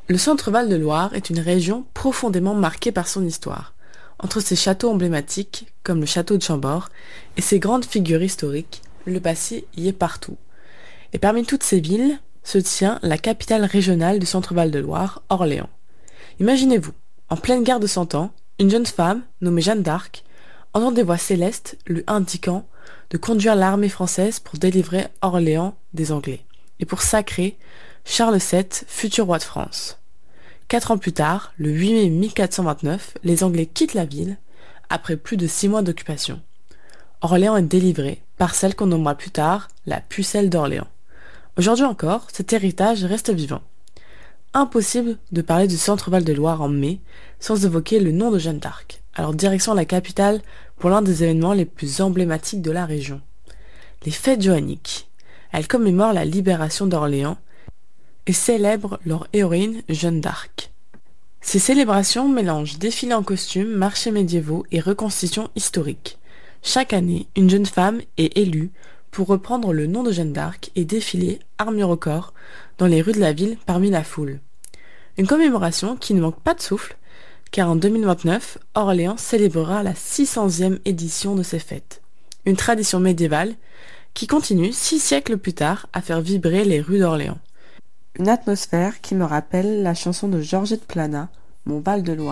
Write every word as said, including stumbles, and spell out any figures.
Le Centre-Val de Loire est une région profondément marquée par son histoire. Entre ses châteaux emblématiques, comme le château de Chambord, et ses grandes figures historiques, le passé y est partout. Et parmi toutes ces villes se tient la capitale régionale du Centre-Val de Loire, Orléans. Imaginez-vous, en pleine guerre de Cent Ans, une jeune femme, nommée Jeanne d'Arc, entend des voix célestes lui indiquant de conduire l'armée française pour délivrer Orléans des Anglais, et pour sacrer Charles sept, futur roi de France. Quatre ans plus tard, le huit mai mille quatre cent vingt-neuf, les Anglais quittent la ville, après plus de six mois d'occupation. Orléans est délivré par celle qu'on nommera plus tard la Pucelle d'Orléans. Aujourd'hui encore, cet héritage reste vivant. Impossible de parler du Centre-Val de Loire en mai sans évoquer le nom de Jeanne d'Arc. Alors direction la capitale pour l'un des événements les plus emblématiques de la région. Les fêtes joanniques. Elles commémorent la libération d'Orléans et célèbrent leur héroïne Jeanne d'Arc. Ces célébrations mélangent défilés en costume, marchés médiévaux et reconstitutions historiques. Chaque année, une jeune femme est élue pour reprendre le nom de Jeanne d'Arc et défiler, armure au corps, dans les rues de la ville parmi la foule. Une commémoration qui ne manque pas de souffle, car en deux mille vingt-neuf, Orléans célébrera la six centième édition de ces fêtes. Une tradition médiévale qui continue six siècles plus tard à faire vibrer les rues d'Orléans. Une atmosphère qui me rappelle la chanson de Georgette Plana, Mon Val de Loire.